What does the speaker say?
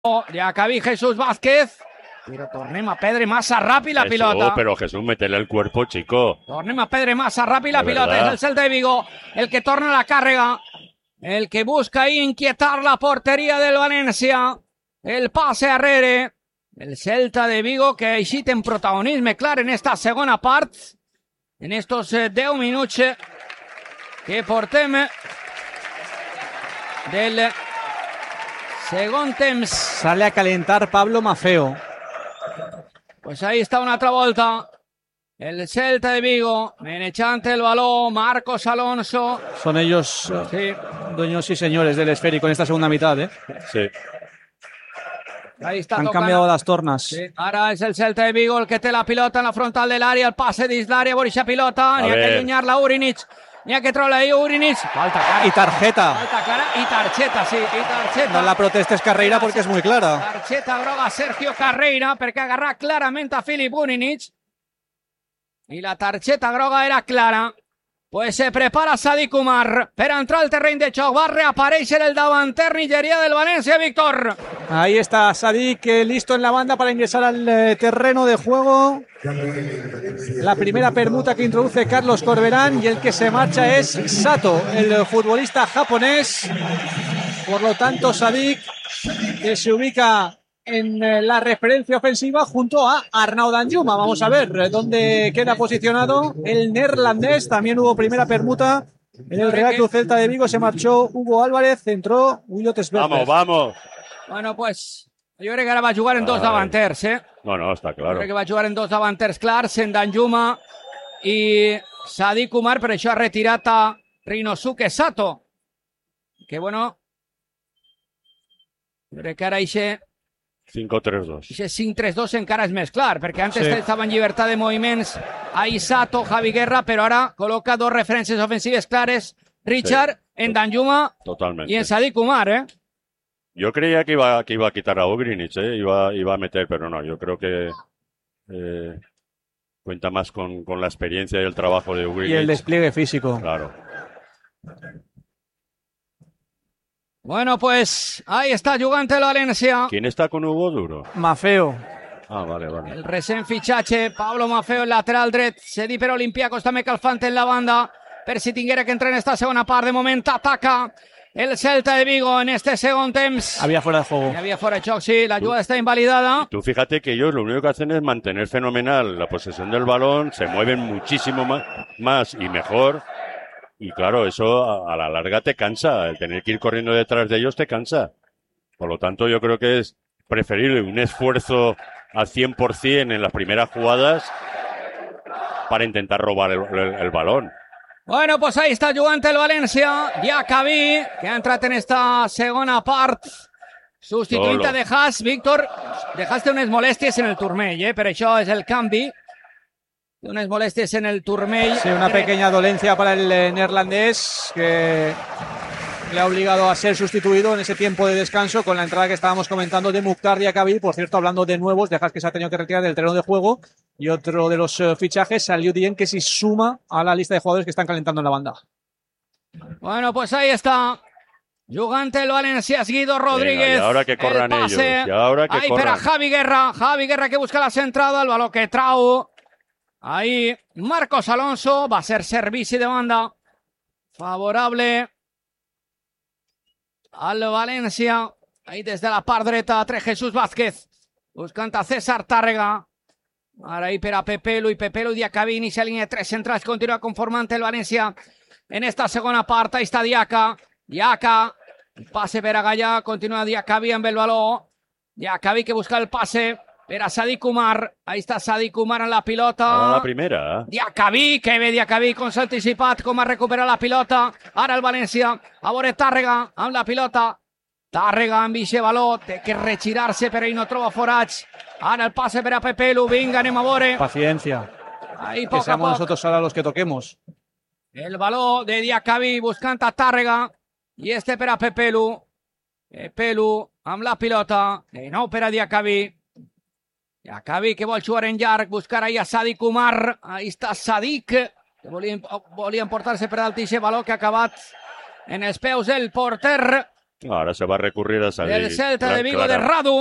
Diacabí, Jesús Vázquez. Però tornem a perdre massa ràpid la pilota. Pero Jesús, métele el cuerpo, chico. Tornem a perdre massa ràpid la pilota. Verdad. És el Celta de Vigo el que torna a la càrrega. El que busca ahí inquietar la porteria del València. El passe arrere. El Celta de Vigo que així té un protagonisme clar en esta segona part. En estos 10 minuts que portem del segon temps. Sale a calentar Pablo Maffeo. Pues ahí está una otra volta. El Celta de Vigo, menechante el balón, Marcos Alonso. Son ellos Sí, dueños y señores del esférico en esta segunda mitad, ¿eh? Sí. ahí está Han tocando. cambiado las tornas. Sí, ara és el Celta de Vigo el que té la pilota en la frontal de l'àrea, el passe dins l'àrea, Borisha pilota, n'hi ha que allunyar-la Urinic, n'hi ha que treure ahí Urinic. Falta clara. Y tarjeta. Falta clara i targeta, sí, i targeta. No la protestes, Carreira, porque es muy clara. Targeta groga Sergio Carreira perquè agarra clarament a Filip Urinic. I la targeta groga era clara. Pues se prepara Sadik Umar per entrar al terreny de xoc. Va reaparèixer el davanter nigerià del València, Víctor. Ahí está Sadik listo en la banda para ingresar al terreno de juego. La primera permuta que introduce Carlos Corberán y el que se marcha es Sato, el futbolista japonés. Por lo tanto, Sadik que se ubica en la referencia ofensiva junto a Arnaud Danjuma. Vamos a ver dónde queda posicionado el neerlandés. También hubo primera permuta en el Real Club Celta de Vigo. Se marchó Hugo Álvarez, entró Williot Sverter. Vamos, vamos. Bueno, pues jo crec que ara va jugar en dos davanters, No, está Jo claro. crec que va jugar en dos davanters clars, en Danjuma i Sadik Umar, per això ha retirat a Rinosuke Sato. Que bueno, jo crec que ara eixe 5-3-2. 5-3-2 encara és més clar, perquè antes Sí. estava en llibertat de moviments ahí Sato, Javi Guerra, però ara col·loca dos referències ofensives clares, Richard, en Danjuma Totalmente. i en Sadik Umar, Yo creía que iba a quitar a Ugrinic, iba a meter, pero no, yo creo que cuenta más con la experiencia y el trabajo de Ugrinic. Y el despliegue físico. Claro. Bueno, pues ahí está jugant el València. ¿Quién está con Hugo Duro? Maffeo. Ah, vale. El recent fitxatge, Pablo Maffeo, el lateral dret, cedit per Olympiacos, també calfant en la banda, per si tinguera que entrar en esta segona part. De moment ataca el Celta de Vigo en este segon temps. Había fuera de juego. Hi havia fora de xoc, sí, la jugada està invalidada. Tú fíjate que ellos lo único que hacen es mantener fenomenal la posesión del balón, se mueven muchísimo más y mejor. Y claro, eso a la larga te cansa. El tener que ir corriendo detrás de ellos te cansa. Por lo tanto, yo creo que es preferible un esfuerzo al 100% en las primeras jugadas para intentar robar el balón. Bueno, pues ahí està jugant el València. Diacabí, que ha entrat en esta segona part, substituint a De Haas. Víctor, De Haas té unes molèsties en el turmell, per això és el canvi. Té unes molèsties en el turmell. Sí, una pequeña dolencia para el neerlandés que le ha obligado a ser sustituido en ese tiempo de descanso con la entrada que estábamos comentando de Mukhtar Diacabí. Por cierto, hablando de nuevos, dejas que se ha tenido que retirar del terreno de juego y otro de los fichajes salió bien que se suma a la lista de jugadores que están calentando en la banda. Bueno, pues ahí está. Jugant el València, Guido Rodríguez. Venga, y ahora que corran el pase. ellos, y ahora que ahí per a corran. Javi Guerra. Javi Guerra que busca la centrada, el baló que trau. Ahí Marcos Alonso, va a ser servici de banda favorable al València. Ahí des de la part dreta, tre Jesús Vázquez, buscant a César Tàrrega. Ara ahí per a Pepelu, i Pepelu i Diacabí, inicia línia de tres centrals, continua conformant el València en esta segona part. Ahí està Diaca, passe per a Gallà, continua Diacabí amb el baló. Diacabí que busca el passe per a Sadik Umar. Ahí està Sadik Umar en la pilota. Ahora la primera. Diacabí, que ve Diacabí com s'ha anticipat, com ha recuperat la pilota. Ara el València, a veure Tàrrega amb la pilota. Tàrrega amb ixe baló, té que retirar-se però ell no troba forats. Ara el passe per a Pepelu, vinga, anem a veure. Paciencia. Ahí Que poc a seamos poc. nosotros ahora los que toquemos. El baló de Diacabí buscant a Tàrrega. I este per a Pepelu. Pepelu amb la pilota. De nou per a Diacabí. Diacabí que vol jugar en llarg, buscar ahí a Sadik Umar. Ahí està Sadik, que volia emportar-se per dalt ixe baló que ha acabat en els peus del porter Ahora se va a recurrir a salir. Del Celta de Vigo de Radu.